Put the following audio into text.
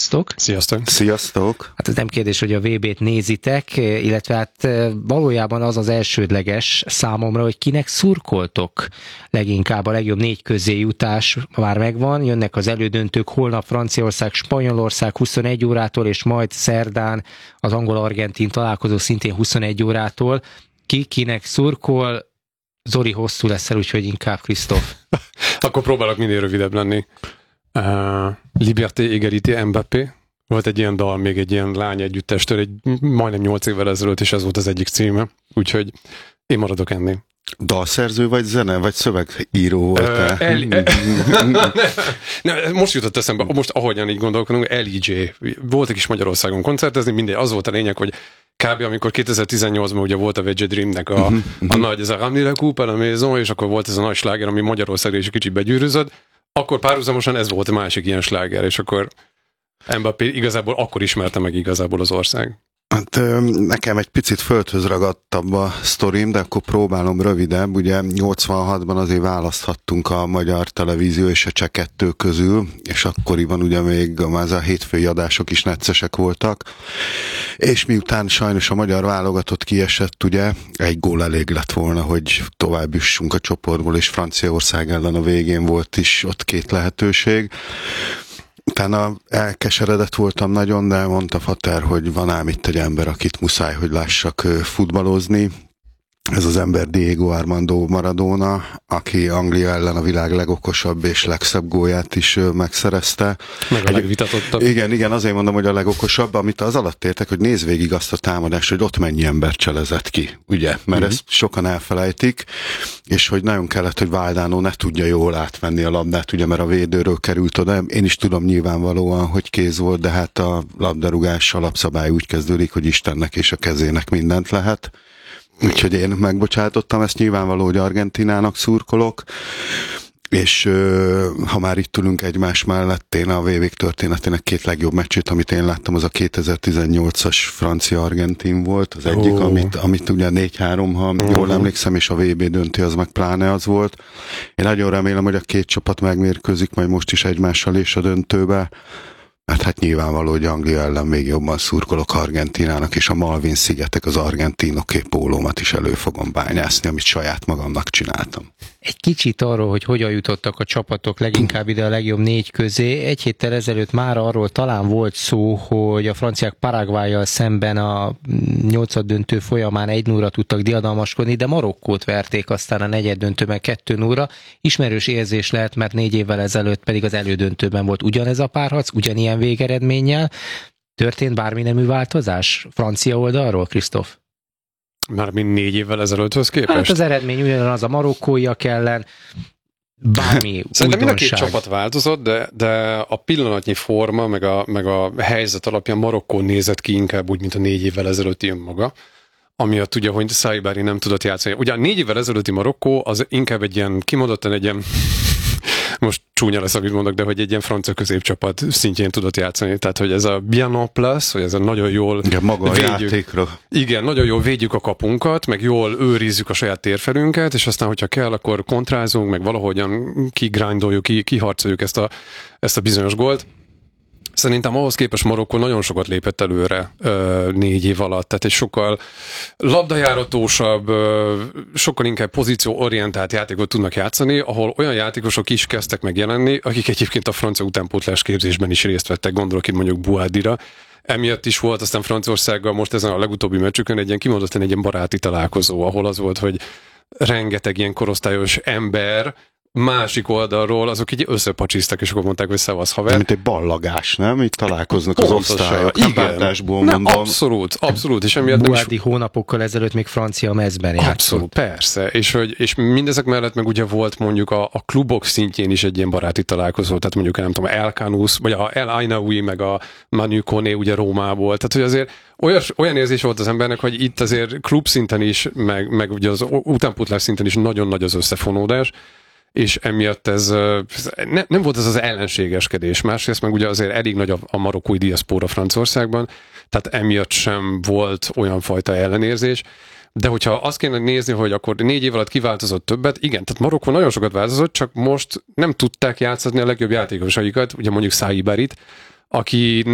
Sziasztok! Sziasztok! Sziasztok! Hát ez nem kérdés, hogy a VB-t nézitek, illetve hát valójában az az elsődleges számomra, hogy kinek szurkoltok leginkább. A legjobb 4 közé jutás már megvan, jönnek az elődöntők, holnap Franciaország, Spanyolország 21 órától, és majd szerdán az angol-argentin találkozó szintén 21 órától. Kinek szurkol? Zoli hosszú leszel, úgyhogy inkább Krisztóf. Akkor próbálok minél rövidebb lenni. Liberté, Égalité, Mbappé. Volt egy ilyen dal, még egy ilyen lány együttestől, egy majdnem 8 évvel ezelőtt, és ez volt az egyik címe. Úgyhogy én maradok ennél. Dalszerző vagy zene, vagy szövegíró voltál? Most jutott eszembe, most ahogyan így gondolkodunk, L.E.J. Voltak is Magyarországon koncertezni, mindegy, az volt a lényeg, hogy kb. Amikor 2018-ban ugye volt a Veggie Dreamnek a nagy, ez a Ramenez la coupe à la maison, és akkor volt ez a nagy sláger, ami Magyarországra is egy kicsit begyűrűzött, akkor párhuzamosan ez volt a másik ilyen sláger, és akkor Mbappé igazából akkor ismerte meg igazából az ország. Hát nekem egy picit földhöz ragadtabb a sztorim, de akkor próbálom rövidebb. Ugye 86-ban azért választhattunk a magyar televízió és a Cseh 2 közül, és akkoriban ugye még a hétfői adások is neccesek voltak. És miután sajnos a magyar válogatott kiesett, ugye egy gól elég lett volna, hogy tovább jussunk a csoportból, és Franciaország ellen a végén volt is ott 2 lehetőség. Utána elkeseredett voltam nagyon, de mondta Fater, hogy van ám itt egy ember, akit muszáj, hogy lássak futballozni. Ez az ember Diego Armando Maradona, aki Anglia ellen a világ legokosabb és legszebb gólját is megszerezte. Meg a legvitatottabb. Igen, azért mondom, hogy a legokosabb, amit az alatt értek, hogy nézd végig azt a támadást, hogy ott mennyi ember cselezett ki, ugye? Mert ezt sokan elfelejtik, és hogy nagyon kellett, hogy Valdano ne tudja jól átvenni a labdát, ugye, mert a védőről került oda. Én is tudom nyilvánvalóan, hogy kéz volt, de hát a labdarúgás alapszabály úgy kezdődik, hogy Istennek és a kezének mindent lehet. Úgyhogy én megbocsátottam, ezt nyilvánvaló, hogy Argentinának szurkolok, és ha már itt ülünk egymás mellett, én a VB történetének 2 legjobb meccsét, amit én láttam, az a 2018-as francia-argentin volt, az egyik, amit ugye 4-3, ha jól emlékszem, és a VB döntő az meg pláne az volt. Én nagyon remélem, hogy a 2 csapat megmérkőzik majd most is egymással és a döntőbe, mert hát nyilvánvaló, hogy Anglia ellen még jobban szurkolok Argentinának, és a Malvin-szigetek az argentinoké pólómat is elő fogom bányászni, amit saját magamnak csináltam. Egy kicsit arról, hogy hogyan jutottak a csapatok leginkább ide a legjobb 4 közé. Egy héttel ezelőtt már arról talán volt szó, hogy a franciák Paraguayjal szemben a 8-döntő folyamán 1-0-ra tudtak diadalmaskodni, de Marokkót verték aztán a 4. döntőben 2-0-ra. Ismerős érzés lehet, mert 4 évvel ezelőtt pedig az elődöntőben volt ugyanez a párharc, ugyanilyen végeredménnyel. Történt bármi nemű változás francia oldalról, Krisztóf? Mármint 4 évvel ezelőtthöz képest? Hát az eredmény ugyanaz a marokkóiak ellen, bármi Szerintem mind a 2 újdonság. csapat változott, de a pillanatnyi forma, meg a helyzet alapján Marokkó nézett ki inkább úgy, mint a 4 évvel ezelőtti önmaga. Amiatt ugye, hogy Saibari nem tudott játszani. Ugye a 4 évvel ezelőtti Marokkó az inkább egy ilyen, kimondottan egy ilyen, most csúnya lesz, amit mondok, de hogy egy ilyen francia középcsapat szintjén tudott játszani. Tehát, hogy ez a bien en place, hogy ez a nagyon jól maga védjük. a játékra. Igen, nagyon jól védjük a kapunkat, meg jól őrizzük a saját térfelünket, és aztán, hogyha kell, akkor kontrázunk, meg valahogyan kigrindoljuk, kiharcoljuk ezt a bizonyos gólt. Szerintem ahhoz képest Marokkó nagyon sokat lépett előre 4 év alatt, tehát egy sokkal labdajáratósabb, sokkal inkább pozícióorientált játékot tudnak játszani, ahol olyan játékosok is kezdtek megjelenni, akik egyébként a francia utánpótlás képzésben is részt vettek, gondolok itt mondjuk Bouadira. Emiatt is volt aztán Franciaországgal most ezen a legutóbbi meccsükön egy ilyen kimondottan egy ilyen baráti találkozó, ahol az volt, hogy rengeteg ilyen korosztályos ember másik oldalról, azok így összepacsiztak, és akkor mondták, hogy szevasz haver. Mint egy ballagás, nem? Itt találkoznak az osztályok. Igen. Abszolút. És emiatt Bouadi hónapokkal ezelőtt még francia mezben játszott. Abszolút, persze. És mindezek mellett meg ugye volt mondjuk a klubok szintjén is egy ilyen baráti találkozó, tehát mondjuk nem tudom, El Kanous, vagy a El Ainaoui, meg a Manu Koné ugye Rómából. Tehát, hogy azért olyan érzés volt az embernek, hogy itt azért klub szinten is, meg ugye az utánpótlás szinten is nagyon nagy az összefonódás, és emiatt ez nem volt ez az ellenségeskedés. Másrészt meg ugye azért elég nagy a marokkói diaszpóra Franciaországban, tehát emiatt sem volt olyan fajta ellenérzés. De hogyha azt kéne nézni, hogy akkor 4 év alatt kiváltozott többet, igen, tehát Marokkó nagyon sokat változott, csak most nem tudták játszani a legjobb játékosaikat, ugye mondjuk Saibarit, aki